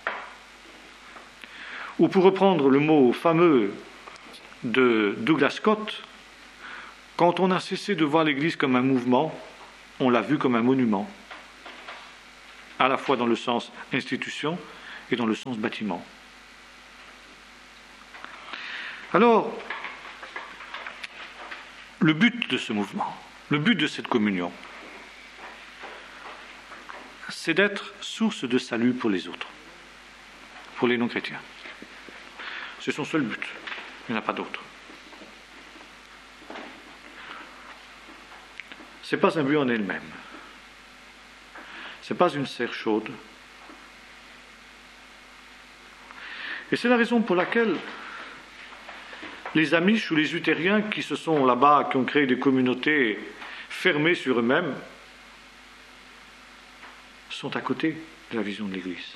Ou pour reprendre le mot fameux de Douglas Scott, quand on a cessé de voir l'Église comme un mouvement, on l'a vue comme un monument, à la fois dans le sens institution et dans le sens bâtiment. Alors, le but de ce mouvement, le but de cette communion, c'est d'être source de salut pour les autres, pour les non-chrétiens. C'est son seul but, il n'y en a pas d'autre. Ce n'est pas un but en elle-même. Ce n'est pas une serre chaude. Et c'est la raison pour laquelle les Amish ou les Luthériens qui se sont là-bas, qui ont créé des communautés fermées sur eux-mêmes, sont à côté de la vision de l'Église.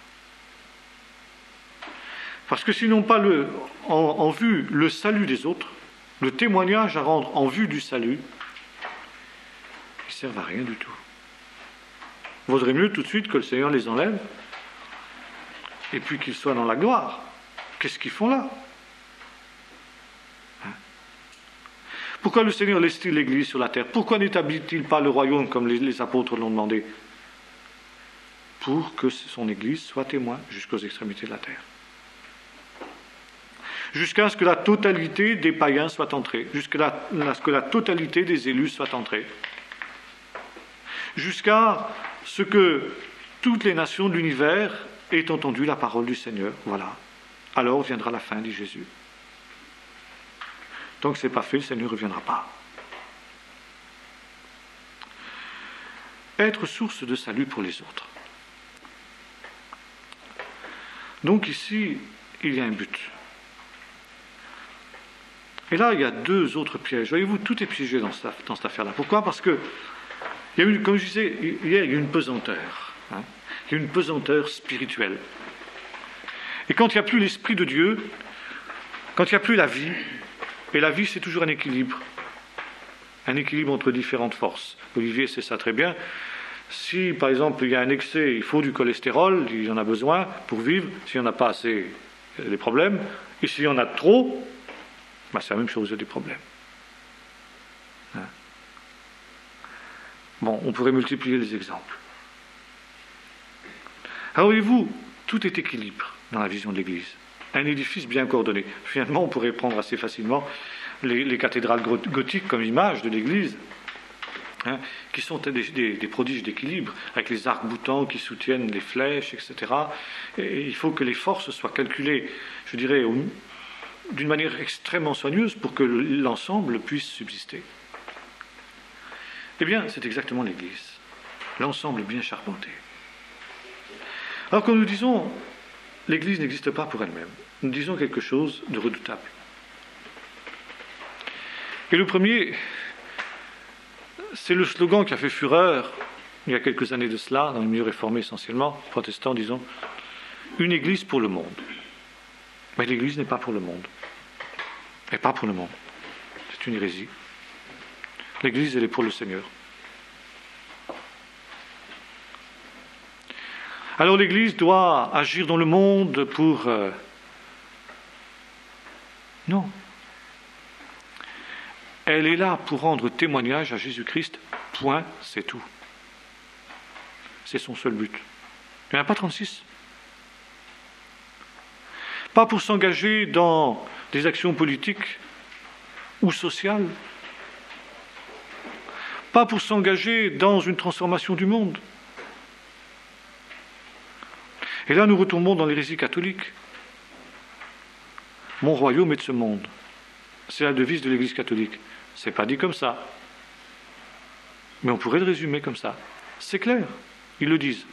Parce que s'ils n'ont pas le, en, en vue le salut des autres, le témoignage à rendre en vue du salut, servent à rien du tout. Vaudrait mieux tout de suite que le Seigneur les enlève et puis qu'ils soient dans la gloire. Qu'est-ce qu'ils font là? Hein? Pourquoi le Seigneur laisse-t-il l'Église sur la terre? Pourquoi n'établit-il pas le royaume comme les, les apôtres l'ont demandé? Pour que son Église soit témoin jusqu'aux extrémités de la terre. Jusqu'à ce que la totalité des païens soit entrée, jusqu'à ce que la totalité des élus soit entrée, jusqu'à ce que toutes les nations de l'univers aient entendu la parole du Seigneur. Voilà. Alors viendra la fin, dit Jésus. Tant que ce n'est pas fait, le Seigneur ne reviendra pas. Être source de salut pour les autres. Donc ici, il y a un but. Et là, il y a deux autres pièges. Voyez-vous, tout est piégé dans cette, dans cette affaire-là. Pourquoi? Parce que, il y a une, comme je disais hier, il y a une pesanteur. Hein, il y a une pesanteur spirituelle. Et quand il n'y a plus l'Esprit de Dieu, quand il n'y a plus la vie, et la vie, c'est toujours un équilibre. Un équilibre entre différentes forces. Olivier sait ça très bien. Si, par exemple, il y a un excès, il faut du cholestérol, il y en a besoin pour vivre. S'il n'y en a pas assez, il y a des problèmes. Et s'il y en a trop, ben c'est la même chose, il y a des problèmes. Hein? Bon, on pourrait multiplier les exemples. Alors, voyez-vous, tout est équilibre dans la vision de l'Église. Un édifice bien coordonné. Finalement, on pourrait prendre assez facilement les, les cathédrales gothiques comme image de l'Église, hein, qui sont des, des, des prodiges d'équilibre, avec les arcs-boutants qui soutiennent les flèches, et cetera. Et il faut que les forces soient calculées, je dirais, au, d'une manière extrêmement soigneuse pour que l'ensemble puisse subsister. Eh bien, c'est exactement l'Église. L'ensemble bien charpenté. Alors quand nous disons l'Église n'existe pas pour elle-même, nous disons quelque chose de redoutable. Et le premier, c'est le slogan qui a fait fureur il y a quelques années de cela, dans le milieu réformé essentiellement, protestant, disons, une Église pour le monde. Mais l'Église n'est pas pour le monde. Elle n'est pas pour le monde. C'est une hérésie. L'Église, elle est pour le Seigneur. Alors l'Église doit agir dans le monde pour... Euh... Non. Elle est là pour rendre témoignage à Jésus-Christ. Point, c'est tout. C'est son seul but. Il n'y en a pas trente-six. Pas pour s'engager dans des actions politiques ou sociales. Pas pour s'engager dans une transformation du monde. Et là, nous retombons dans l'hérésie catholique. Mon royaume est de ce monde. C'est la devise de l'Église catholique. C'est pas dit comme ça. Mais on pourrait le résumer comme ça. C'est clair. Ils le disent.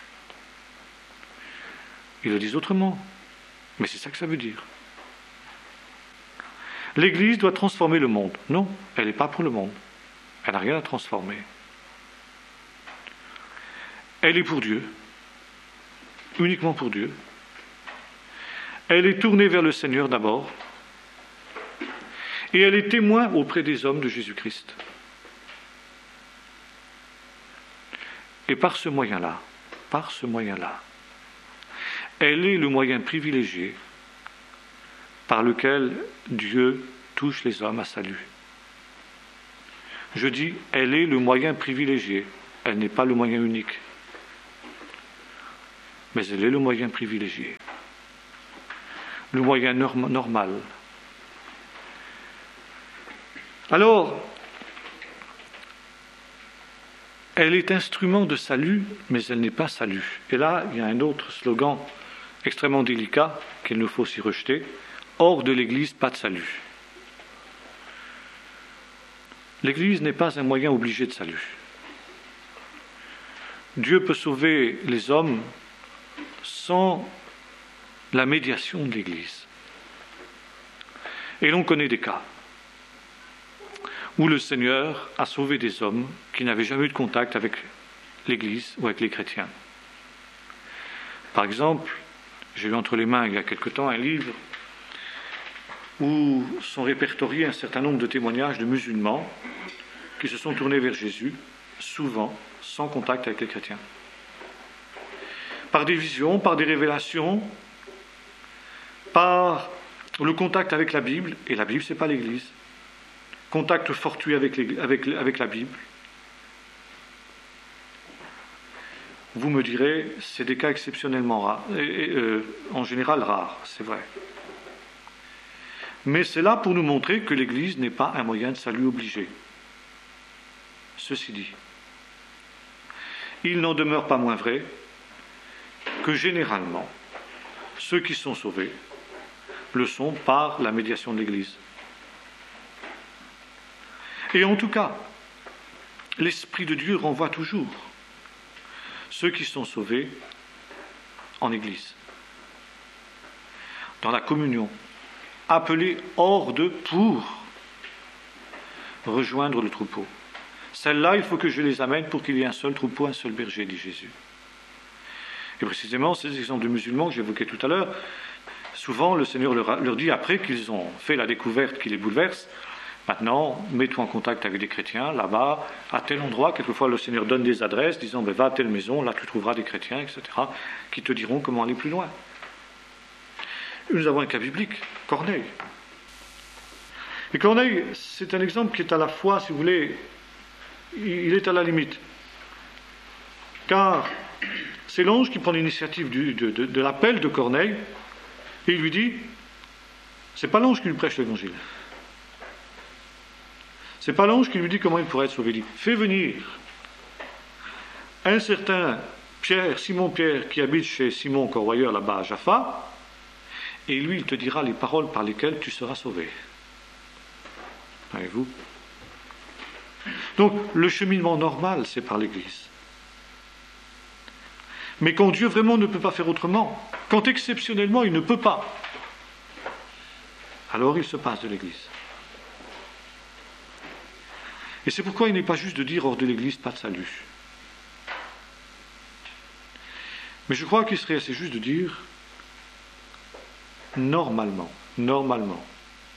Ils le disent autrement. Mais c'est ça que ça veut dire. L'Église doit transformer le monde. Non, elle n'est pas pour le monde. Elle n'a rien à transformer. Elle est pour Dieu. Uniquement pour Dieu. Elle est tournée vers le Seigneur d'abord. Et elle est témoin auprès des hommes de Jésus-Christ. Et par ce moyen-là, par ce moyen-là, elle est le moyen privilégié par lequel Dieu touche les hommes à salut. Je dis, elle est le moyen privilégié. Elle n'est pas le moyen unique. Mais elle est le moyen privilégié. Le moyen norm- normal. Alors, elle est instrument de salut, mais elle n'est pas salut. Et là, il y a un autre slogan extrêmement délicat qu'il nous faut aussi rejeter. Hors de l'Église, pas de salut. L'Église n'est pas un moyen obligé de salut. Dieu peut sauver les hommes sans la médiation de l'Église. Et l'on connaît des cas où le Seigneur a sauvé des hommes qui n'avaient jamais eu de contact avec l'Église ou avec les chrétiens. Par exemple, j'ai eu entre les mains il y a quelque temps un livre où sont répertoriés un certain nombre de témoignages de musulmans qui se sont tournés vers Jésus souvent sans contact avec les chrétiens. Par des visions, par des révélations, par le contact avec la Bible, et la Bible, ce n'est pas l'Église. Contact fortuit avec, avec, avec la Bible. Vous me direz, c'est des cas exceptionnellement rares, et, et, euh, en général rares, c'est vrai. Mais c'est là pour nous montrer que l'Église n'est pas un moyen de salut obligé. Ceci dit, il n'en demeure pas moins vrai que généralement, ceux qui sont sauvés le sont par la médiation de l'Église. Et en tout cas, l'Esprit de Dieu renvoie toujours ceux qui sont sauvés en Église, dans la communion, appelés hors d'eux pour rejoindre le troupeau. Celles-là, il faut que je les amène pour qu'il y ait un seul troupeau, un seul berger, dit Jésus. Et précisément, ces exemples de musulmans que j'évoquais tout à l'heure, souvent le Seigneur leur, leur dit, après qu'ils ont fait la découverte qui les bouleverse, maintenant, mets-toi en contact avec des chrétiens, là-bas, à tel endroit. Quelquefois, le Seigneur donne des adresses, disant, ben, va à telle maison, là tu trouveras des chrétiens, et cetera, qui te diront comment aller plus loin. Nous avons un cas biblique, Corneille. Et Corneille, c'est un exemple qui est à la fois, si vous voulez, il est à la limite. Car c'est l'ange qui prend l'initiative du, de, de, de l'appel de Corneille, et il lui dit, c'est pas l'ange qui lui prêche l'évangile. C'est pas l'ange qui lui dit comment il pourrait être sauvé. Il dit, fais venir un certain Pierre, Simon-Pierre, qui habite chez Simon Corroyeur là-bas à Jaffa, et lui, il te dira les paroles par lesquelles tu seras sauvé. Voyez-vous ? Donc, le cheminement normal, c'est par l'Église. Mais quand Dieu vraiment ne peut pas faire autrement, quand exceptionnellement il ne peut pas, alors il se passe de l'Église. Et c'est pourquoi il n'est pas juste de dire hors de l'Église, pas de salut. Mais je crois qu'il serait assez juste de dire normalement, normalement,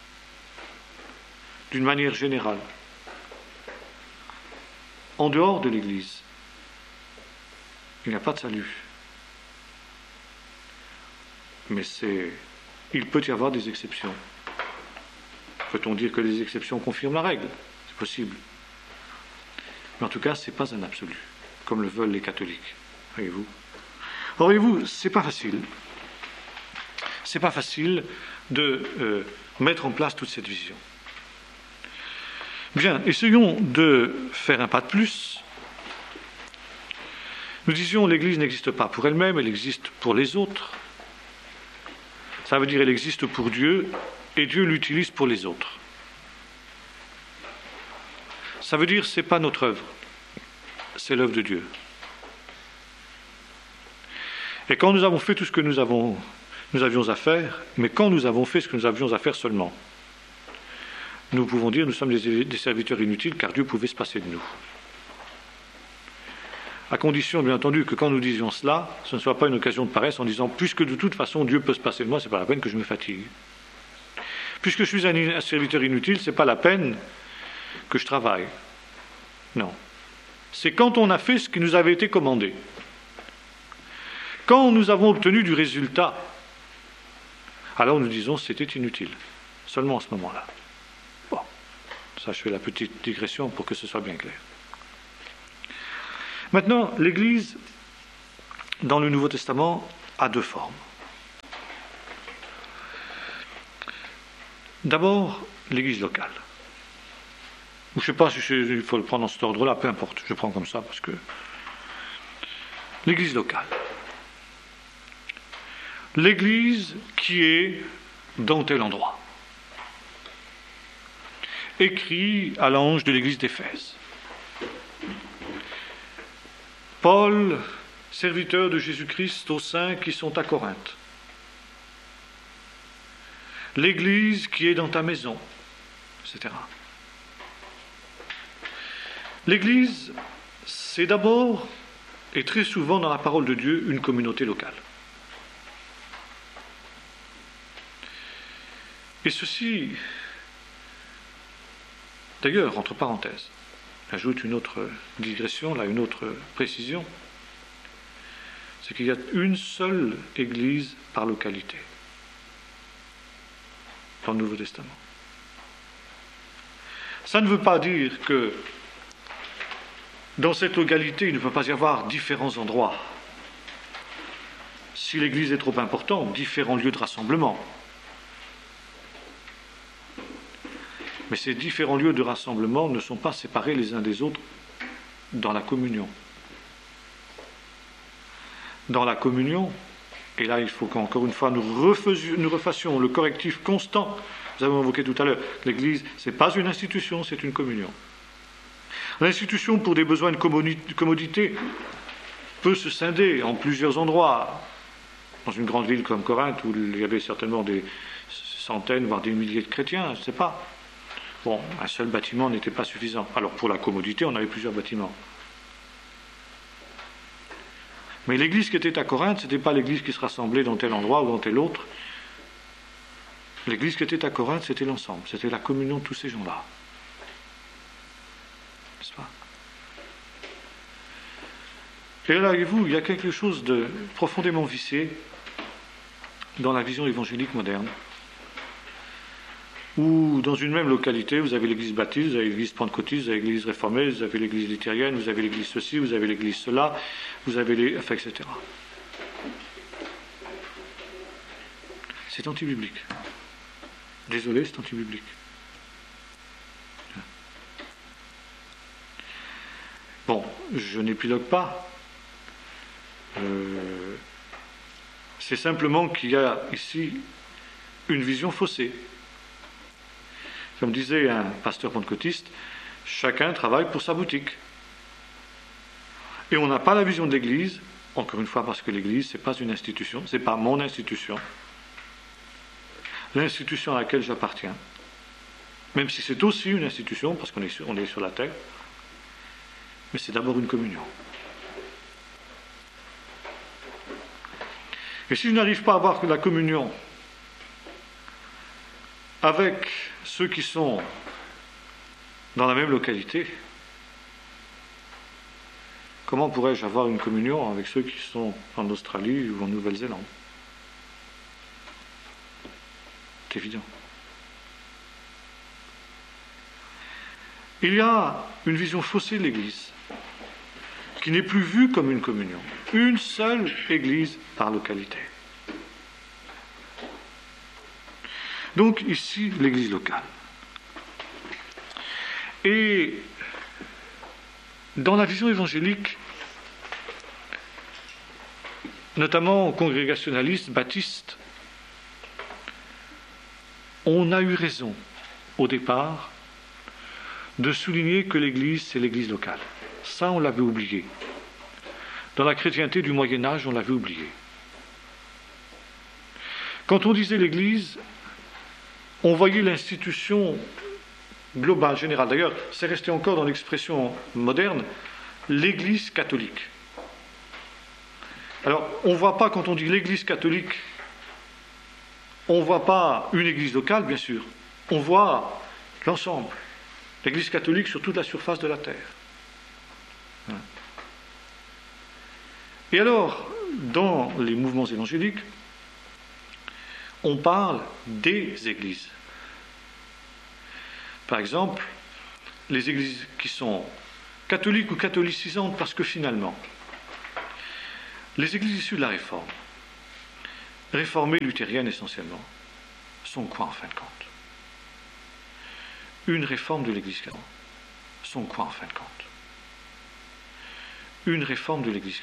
d'une manière générale, en dehors de l'Église, il n'y a pas de salut. Mais c'est, il peut y avoir des exceptions. Peut-on dire que les exceptions confirment la règle ? C'est possible. Mais en tout cas, ce n'est pas un absolu, comme le veulent les catholiques. Voyez-vous ? Alors, voyez-vous, ce n'est pas facile. Ce n'est pas facile de euh, mettre en place toute cette vision. Bien, essayons de faire un pas de plus. Nous disions, l'Église n'existe pas pour elle-même, elle existe pour les autres. Ça veut dire qu'elle existe pour Dieu, et Dieu l'utilise pour les autres. Ça veut dire que ce n'est pas notre œuvre, c'est l'œuvre de Dieu. Et quand nous avons fait tout ce que nous, avons, nous avions à faire, mais quand nous avons fait ce que nous avions à faire seulement, nous pouvons dire que nous sommes des, des serviteurs inutiles, car Dieu pouvait se passer de nous. À condition, bien entendu, que quand nous disions cela, ce ne soit pas une occasion de paresse en disant, puisque de toute façon Dieu peut se passer de moi, ce n'est pas la peine que je me fatigue. Puisque je suis un, un serviteur inutile, ce n'est pas la peine que je travaille. Non. C'est quand on a fait ce qui nous avait été commandé. Quand nous avons obtenu du résultat, alors nous disons c'était inutile. Seulement à ce moment-là. Bon, ça je fais la petite digression pour que ce soit bien clair. Maintenant, l'Église, dans le Nouveau Testament, a deux formes. D'abord, l'Église locale. Je ne sais pas si il faut le prendre dans cet ordre-là, peu importe, je prends comme ça parce que... L'Église locale. L'Église qui est dans tel endroit. Écrit à l'ange de l'Église d'Éphèse. Paul, serviteur de Jésus-Christ aux saints qui sont à Corinthe. L'Église qui est dans ta maison, et cetera. L'Église, c'est d'abord, et très souvent dans la parole de Dieu, une communauté locale. Et ceci, d'ailleurs, entre parenthèses, J'ajoute une autre digression, là, une autre précision. C'est qu'il y a une seule Église par localité dans le Nouveau Testament. Ça ne veut pas dire que dans cette localité, il ne peut pas y avoir différents endroits. Si l'Église est trop importante, différents lieux de rassemblement. Mais ces différents lieux de rassemblement ne sont pas séparés les uns des autres dans la communion. Dans la communion, et là il faut qu'encore une fois nous, refaisions, nous refassions le correctif constant. Nous avons évoqué tout à l'heure, l'Église, ce n'est pas une institution, c'est une communion. L'institution, pour des besoins de commodité, peut se scinder en plusieurs endroits. Dans une grande ville comme Corinthe, où il y avait certainement des centaines, voire des milliers de chrétiens, je ne sais pas. Bon, un seul bâtiment n'était pas suffisant. Alors pour la commodité, on avait plusieurs bâtiments. Mais l'église qui était à Corinthe, ce n'était pas l'église qui se rassemblait dans tel endroit ou dans tel autre. L'église qui était à Corinthe, c'était l'ensemble. C'était la communion de tous ces gens-là. N'est-ce pas ? Et là, voyez-vous, il y a quelque chose de profondément vicié dans la vision évangélique moderne, où dans une même localité, vous avez l'église baptiste, vous avez l'église pentecôtiste, vous avez l'église réformée, vous avez l'église luthérienne, vous avez l'église ceci, vous avez l'église cela, vous avez les... enfin, et cetera. C'est anti-biblique. Désolé, c'est anti-biblique. Bon, je n'épilogue pas. Euh, c'est simplement qu'il y a ici une vision faussée. Comme disait un pasteur pentecôtiste, chacun travaille pour sa boutique. Et on n'a pas la vision de l'Église, encore une fois parce que l'Église, ce n'est pas une institution, ce n'est pas mon institution, l'institution à laquelle j'appartiens, même si c'est aussi une institution, parce qu'on est sur, on est sur la terre, mais c'est d'abord une communion. Et si je n'arrive pas à avoir la communion avec ceux qui sont dans la même localité, comment pourrais-je avoir une communion avec ceux qui sont en Australie ou en Nouvelle-Zélande ? C'est évident. Il y a une vision faussée de l'Église, qui n'est plus vue comme une communion. Une seule Église par localité. Donc ici, l'Église locale. Et dans la vision évangélique, notamment congrégationaliste, baptiste, on a eu raison au départ de souligner que l'Église, c'est l'Église locale. Ça, on l'avait oublié. Dans la chrétienté du Moyen-Âge, on l'avait oublié. Quand on disait l'Église, on voyait l'institution globale, générale. D'ailleurs, c'est resté encore dans l'expression moderne, l'Église catholique. Alors, on ne voit pas, quand on dit l'Église catholique, on ne voit pas une Église locale, bien sûr. On voit l'ensemble. L'Église catholique sur toute la surface de la terre. Et alors, dans les mouvements évangéliques, on parle des églises. Par exemple, les églises qui sont catholiques ou catholicisantes, parce que finalement, les églises issues de la Réforme, réformées luthériennes essentiellement, sont quoi en fin de compte ? Une réforme de l'Église catholique. Sont quoi en fin de compte ? Une réforme de l'Église catholique.